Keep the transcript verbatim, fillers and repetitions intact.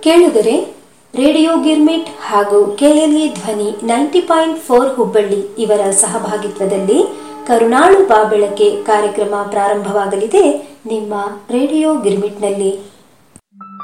ಕೇಳುಗರೆ, ರೇಡಿಯೋ ಗಿರ್ಮಿಟ್ ಹಾಗೂ ಕೆಎಲ್ಇ ಧ್ವನಿ ನೈಂಟಿ ಪಾಯಿಂಟ್ ಫೋರ್ ಹುಬ್ಬಳ್ಳಿ ಇವರ ಸಹಭಾಗಿತ್ವದಲ್ಲಿ ಕರುಣಾಳು ಬಾ ಬೆಳಕೆ ಕಾರ್ಯಕ್ರಮ ಪ್ರಾರಂಭವಾಗಲಿದೆ ನಿಮ್ಮ ರೇಡಿಯೋ ಗಿರ್ಮಿಟ್ನಲ್ಲಿ.